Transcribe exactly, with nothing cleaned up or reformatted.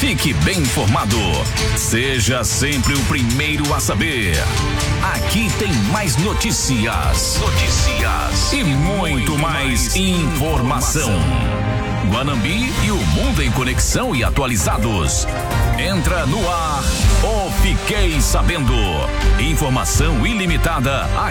Fique bem informado. Seja sempre o primeiro a saber. Aqui tem mais notícias. Notícias. E muito mais informação. Guanambi e o mundo em conexão e atualizados. Entra no ar o Fiquei Sabendo. Informação ilimitada